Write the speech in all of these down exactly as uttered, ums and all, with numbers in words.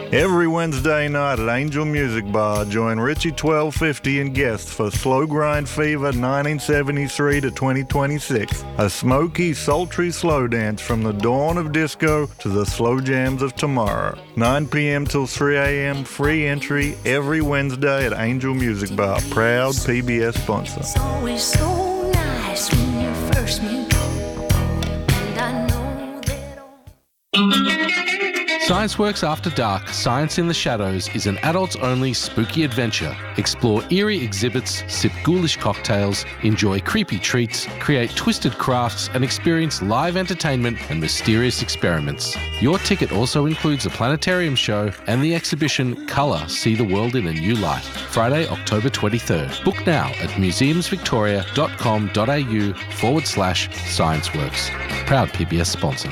Every Wednesday night at Angel Music Bar, join Richie twelve fifty and guests for Slow Grind Fever nineteen seventy-three to twenty twenty-six. A smoky, sultry slow dance from the dawn of disco to the slow jams of tomorrow. nine p.m. till three a.m. free entry every Wednesday at Angel Music Bar. Proud P B S sponsor. It's always so nice when you first meet, and I know that all... ScienceWorks After Dark, Science in the Shadows is an adults-only spooky adventure. Explore eerie exhibits, sip ghoulish cocktails, enjoy creepy treats, create twisted crafts, and experience live entertainment and mysterious experiments. Your ticket also includes a planetarium show and the exhibition Colour, See the World in a New Light, Friday, October twenty-third. Book now at museumsvictoria.com.au forward slash ScienceWorks. Proud P B S sponsor.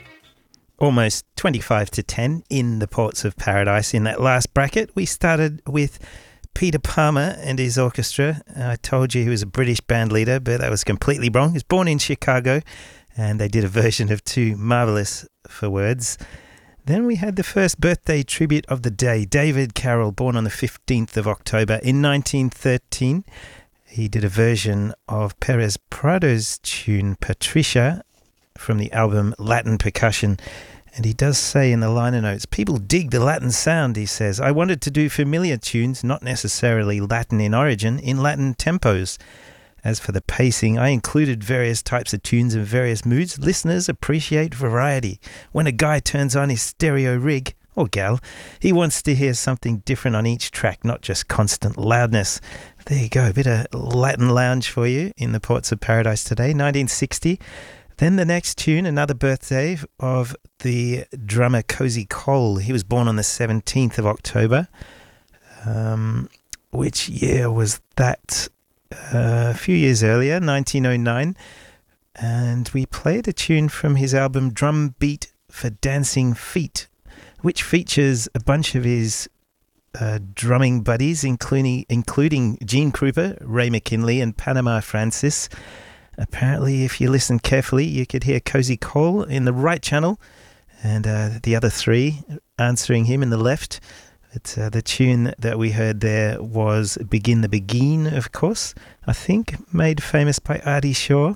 Almost twenty-five to ten in the Ports of Paradise. In that last bracket, we started with Peter Palmer and his orchestra. I told you he was a British band leader, but that was completely wrong. He was born in Chicago, and they did a version of Too Marvellous for Words. Then we had the first birthday tribute of the day, David Carroll, born on the fifteenth of October in nineteen thirteen. He did a version of Perez Prado's tune, Patricia, from the album Latin Percussion. And he does say in the liner notes, people dig the Latin sound, he says. I wanted to do familiar tunes, not necessarily Latin in origin, in Latin tempos. As for the pacing, I included various types of tunes in various moods. Listeners appreciate variety. When a guy turns on his stereo rig, or gal, he wants to hear something different on each track, not just constant loudness. There you go, a bit of Latin lounge for you in the Ports of Paradise today, nineteen sixty. Then the next tune, another birthday of the drummer Cozy Cole. He was born on the seventeenth of October. Um, which year was that? Uh, a few years earlier, nineteen oh nine. And we played a tune from his album Drum Beat for Dancing Feet, which features a bunch of his uh, drumming buddies, including, including Gene Krupa, Ray McKinley, and Panama Francis. Apparently, if you listen carefully, you could hear Cozy Cole in the right channel and uh, the other three answering him in the left. But, uh, the tune that we heard there was Begin the Begin, of course, I think, made famous by Artie Shaw.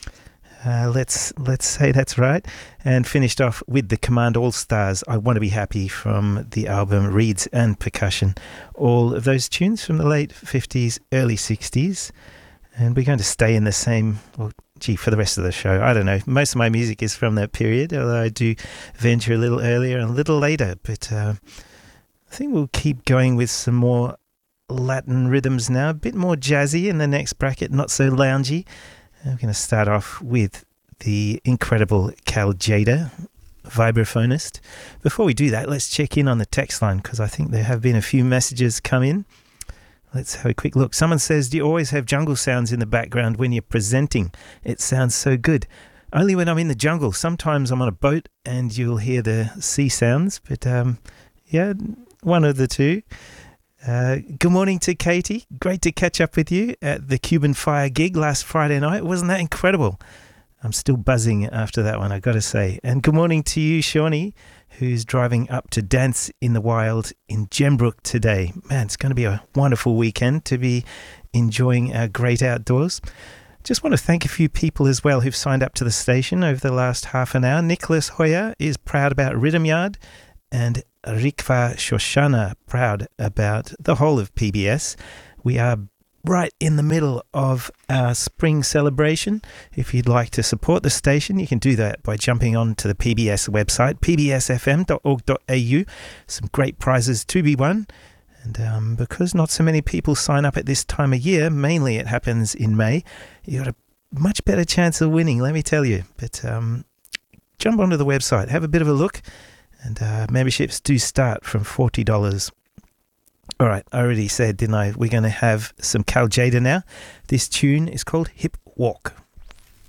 Uh, let's let's say that's right. And finished off with the Command All-Stars, I Want to Be Happy, from the album Reeds and Percussion. All of those tunes from the late fifties, early sixties. And we're going to stay in the same, well, gee, for the rest of the show. I don't know. Most of my music is from that period, although I do venture a little earlier and a little later. But uh, I think we'll keep going with some more Latin rhythms now. A bit more jazzy in the next bracket, not so loungy. I'm going to start off with the incredible Cal Tjader, vibraphonist. Before we do that, let's check in on the text line, because I think there have been a few messages come in. Let's have a quick look. Someone says, do you always have jungle sounds in the background when you're presenting? It sounds so good. Only when I'm in the jungle. Sometimes I'm on a boat and you'll hear the sea sounds. But um, yeah, one of the two. Uh, good morning to Katie. Great to catch up with you at the Cuban Fire gig last Friday night. Wasn't that incredible? I'm still buzzing after that one, I got to say. And good morning to you, Shawnee, who's driving up to Dance in the Wild in Gembrook today. Man, it's going to be a wonderful weekend to be enjoying our great outdoors. Just want to thank a few people as well who've signed up to the station over the last half an hour. Nicholas Hoyer is proud about Rhythm Yard, and Rikva Shoshana proud about the whole of P B S. We are right in the middle of our spring celebration. If you'd like to support the station, you can do that by jumping on to the P B S website, p b s f m dot org dot a u. Some great prizes to be won. And um, because not so many people sign up at this time of year, mainly it happens in May, you got a much better chance of winning, let me tell you. But um, jump onto the website, have a bit of a look, and uh, memberships do start from forty dollars. All right, I already said, didn't I? We're going to have some Cal Tjader now. This tune is called Hip Walk.